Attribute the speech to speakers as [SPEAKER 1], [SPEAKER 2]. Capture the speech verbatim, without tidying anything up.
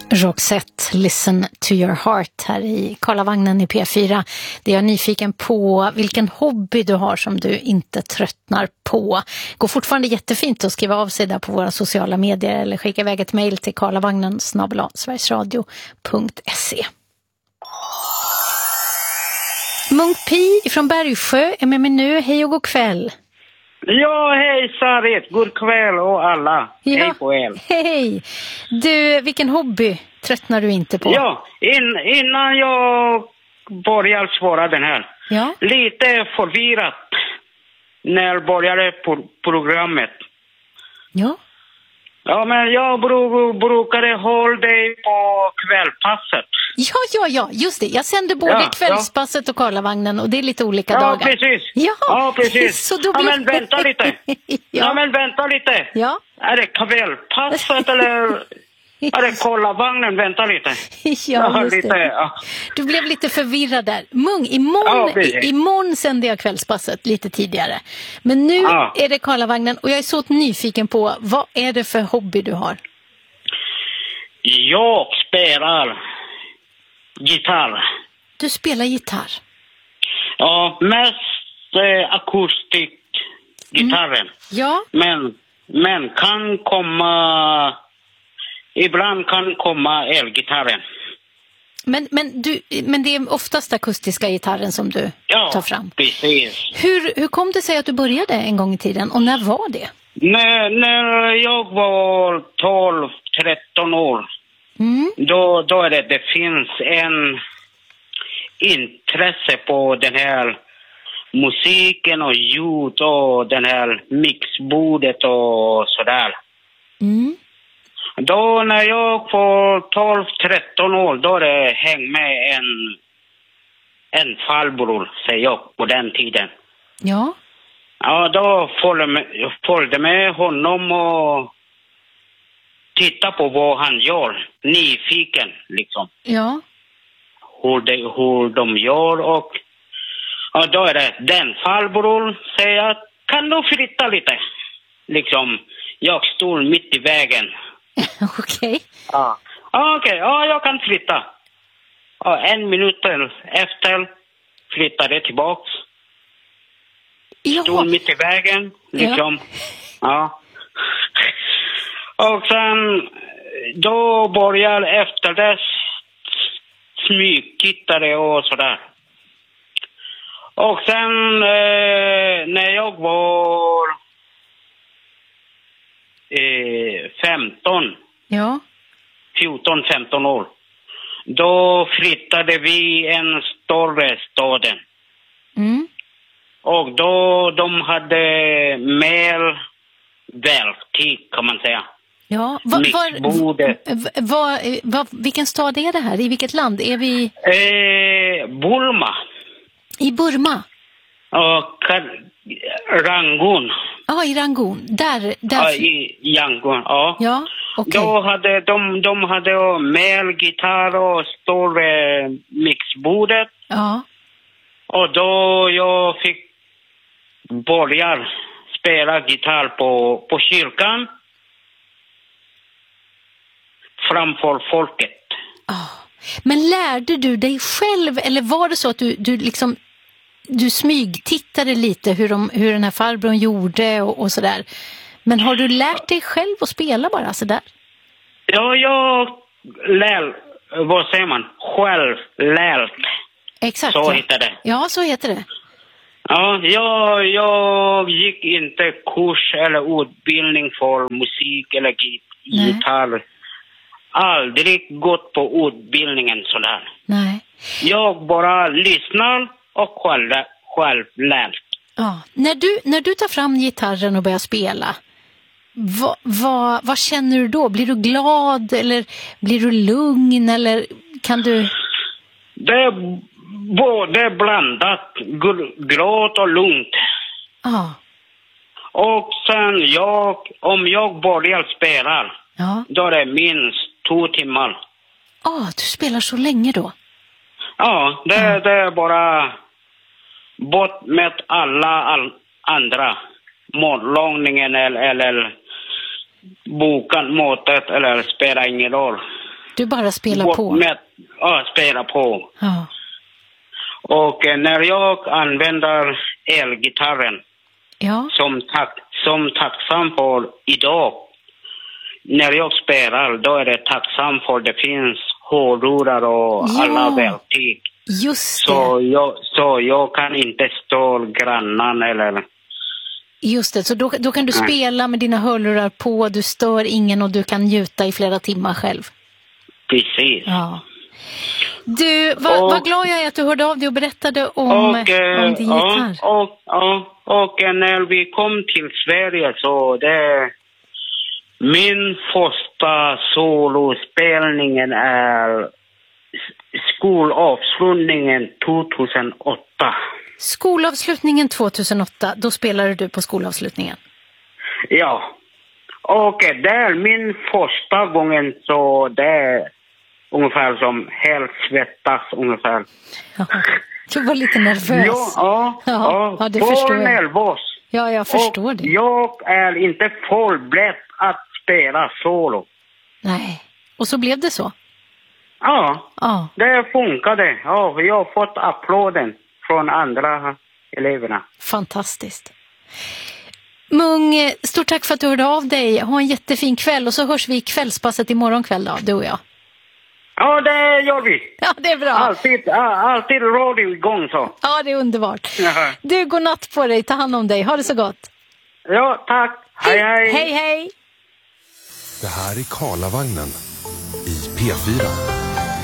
[SPEAKER 1] Roxette, Listen to your heart här i Karlavagnen i P fyra. Det är jag nyfiken på vilken hobby du har som du inte tröttnar på. Går fortfarande jättefint att skriva av sig där på våra sociala medier eller skicka iväg ett mejl till karlavagnen snabel-a sverigesradio punkt se. Munk Pi från Bergsjö är med mig nu. Hej och god kväll.
[SPEAKER 2] Ja, hej Sarit. God kväll och alla.
[SPEAKER 1] Ja.
[SPEAKER 2] Hej på er.
[SPEAKER 1] Hej. Du, vilken hobby tröttnar du inte på?
[SPEAKER 2] Ja, in, innan jag börjar svara den här.
[SPEAKER 1] Ja.
[SPEAKER 2] Lite förvirrat när jag började på programmet.
[SPEAKER 1] Ja.
[SPEAKER 2] Ja, men jag bro, brukade hålla dig på kvällpasset.
[SPEAKER 1] Ja, ja, ja, just det. Jag sänder både
[SPEAKER 2] Ja,
[SPEAKER 1] kvällspasset och Karlavagnen och det är lite olika
[SPEAKER 2] Ja,
[SPEAKER 1] dagar.
[SPEAKER 2] precis.
[SPEAKER 1] Ja,
[SPEAKER 2] Ja, precis.
[SPEAKER 1] Så då
[SPEAKER 2] Ja,
[SPEAKER 1] blir...
[SPEAKER 2] men vänta lite. ja.
[SPEAKER 1] ja.
[SPEAKER 2] ja, men vänta lite.
[SPEAKER 1] Ja.
[SPEAKER 2] Är det kvällpasset eller är det Karlavagnen? Vänta lite.
[SPEAKER 1] Ja, just
[SPEAKER 2] lite,
[SPEAKER 1] det.
[SPEAKER 2] ja.
[SPEAKER 1] Du blev lite förvirrad där. Mung, imorgon,
[SPEAKER 2] Ja,
[SPEAKER 1] i, imorgon sänder jag kvällspasset lite tidigare. Men nu
[SPEAKER 2] Ja.
[SPEAKER 1] är det Karlavagnen och jag är så nyfiken på vad är det för hobby du har?
[SPEAKER 2] Jag spelar gitarr.
[SPEAKER 1] Du spelar gitarr.
[SPEAKER 2] Ja, mest eh, akustik gitarren.
[SPEAKER 1] Mm. Ja.
[SPEAKER 2] Men, men kan komma, ibland kan komma elgitarren.
[SPEAKER 1] Men, men, du, men det är oftast akustiska gitarren som du
[SPEAKER 2] ja,
[SPEAKER 1] tar fram.
[SPEAKER 2] Precis.
[SPEAKER 1] Hur, hur kom det sig att du började en gång i tiden och när var det?
[SPEAKER 2] När, när jag var tolv tretton år,
[SPEAKER 1] Mm.
[SPEAKER 2] då, då är det, det finns en intresse på den här musiken och ljud och den här mixbordet och sådär.
[SPEAKER 1] Mm.
[SPEAKER 2] Då när jag var tolv tretton år, då det häng med en, en farbror, säger jag, på den tiden.
[SPEAKER 1] Ja.
[SPEAKER 2] Ja, då följde med, följde med honom och titta på vad han gör. Nyfiken, liksom.
[SPEAKER 1] Ja.
[SPEAKER 2] Hur de, hur de gör och, och då är det den farbror säger, kan du flytta lite? Liksom, jag stod mitt i vägen.
[SPEAKER 1] Okej. Okay.
[SPEAKER 2] Ja, okej, okay. Ja, jag kan flytta. Ja, en minut efter flyttade tillbaks.
[SPEAKER 1] Ja.
[SPEAKER 2] Stod mitt i vägen, liksom. Ja. ja. Och sen, då börjar efter det smygtittare och sådär. Och sen eh, när jag var eh, femton,
[SPEAKER 1] ja.
[SPEAKER 2] fjorton femton år, då flyttade vi en större staden.
[SPEAKER 1] Mm.
[SPEAKER 2] Och då de hade mer verktyg, kan man säga.
[SPEAKER 1] Ja, var, var, var, var, vilken stad är det här? I vilket land? Är vi...
[SPEAKER 2] Eh, Burma.
[SPEAKER 1] I Burma?
[SPEAKER 2] Och Rangoon.
[SPEAKER 1] Ja, ah, i Rangoon. Där, där...
[SPEAKER 2] Ja, i Yangon, ja.
[SPEAKER 1] Ja, okej.
[SPEAKER 2] Okay. Då hade de, de hade mer gitarr och större mixbordet.
[SPEAKER 1] Ja.
[SPEAKER 2] Och då jag fick börja spela gitarr på, på kyrkan. Framför folket.
[SPEAKER 1] Oh. Men lärde du dig själv eller var det så att du, du liksom du smygtittade lite hur, de, hur den här farbrorn gjorde och, och sådär. Men har du lärt dig själv att spela bara sådär?
[SPEAKER 2] Ja, jag lär, vad säger man? Själv lärt.
[SPEAKER 1] Exakt.
[SPEAKER 2] Så
[SPEAKER 1] ja.
[SPEAKER 2] heter det.
[SPEAKER 1] Ja, så heter det.
[SPEAKER 2] Ja, jag, jag gick inte kurs eller utbildning för musik eller gitarr. Nej. Aldrig gått på utbildningen sådär.
[SPEAKER 1] Nej.
[SPEAKER 2] Jag bara lyssnar och själv, själv lär.
[SPEAKER 1] Ja. När du, när du tar fram gitarren och börjar spela, vad, vad, vad känner du då? Blir du glad eller blir du lugn eller kan du...
[SPEAKER 2] Det är både blandat, glad och lugnt.
[SPEAKER 1] Ja.
[SPEAKER 2] Och sen jag, om jag börjar spela,
[SPEAKER 1] ja.
[SPEAKER 2] då är det minst två timmar.
[SPEAKER 1] Ja, ah, du spelar så länge då?
[SPEAKER 2] Ja, det, ja. det är bara bort med alla all, andra. Matlagningen eller, eller bokan, matet eller spelar ingen roll.
[SPEAKER 1] Du bara spelar
[SPEAKER 2] gått
[SPEAKER 1] på?
[SPEAKER 2] Med, ja, spelar på.
[SPEAKER 1] Ja.
[SPEAKER 2] Och eh, när jag använder elgitarren
[SPEAKER 1] Ja.
[SPEAKER 2] som, tack, som tacksam för idag, när jag spelar, då är det tacksam för det finns hörlurar och
[SPEAKER 1] Ja.
[SPEAKER 2] alla verktyg.
[SPEAKER 1] Just det.
[SPEAKER 2] Så jag, så jag kan inte stå grannan eller...
[SPEAKER 1] Just det, så då, då kan du
[SPEAKER 2] Nej.
[SPEAKER 1] spela med dina hörlurar på, du stör ingen och du kan njuta i flera timmar själv.
[SPEAKER 2] Precis.
[SPEAKER 1] Ja. Du, vad
[SPEAKER 2] Och-
[SPEAKER 1] vad glad jag är att du hörde av dig och berättade om,
[SPEAKER 2] Och, eh,
[SPEAKER 1] om din
[SPEAKER 2] ja,
[SPEAKER 1] gitarr.
[SPEAKER 2] och, ja, och eh, när vi kom till Sverige så det... Min första solospelningen är s- skolavslutningen tjugohundraåtta.
[SPEAKER 1] Skolavslutningen tjugohundraåtta, då spelade du på skolavslutningen.
[SPEAKER 2] Ja. Och eh, det är min första gången så det är ungefär som helt svettas ungefär.
[SPEAKER 1] Ja. Du var lite nervös.
[SPEAKER 2] Ja, ja,
[SPEAKER 1] Ja, ja, det
[SPEAKER 2] för
[SPEAKER 1] förstår jag.
[SPEAKER 2] nervös.
[SPEAKER 1] Ja, jag förstår
[SPEAKER 2] och
[SPEAKER 1] det.
[SPEAKER 2] Jag är inte förberedd att spela solo.
[SPEAKER 1] Nej. Och så blev det så.
[SPEAKER 2] Ja,
[SPEAKER 1] Ja.
[SPEAKER 2] det funkade. Ja, jag har fått applåden från andra eleverna.
[SPEAKER 1] Fantastiskt. Mung, stort tack för att du hörde av dig. Ha en jättefin kväll och så hörs vi i kvällspasset imorgon kväll då, du och jag.
[SPEAKER 2] Ja, det gör vi.
[SPEAKER 1] Ja, det är bra.
[SPEAKER 2] Alltid, ja, alltid radio igång så.
[SPEAKER 1] Ja, det är underbart.
[SPEAKER 2] Jaha.
[SPEAKER 1] Du, går natt på dig. Ta hand om dig. Ha det så gott.
[SPEAKER 2] Ja, tack. Hej, hej.
[SPEAKER 1] Hej, hej.
[SPEAKER 3] Det här är Karlavagnen i P fyra.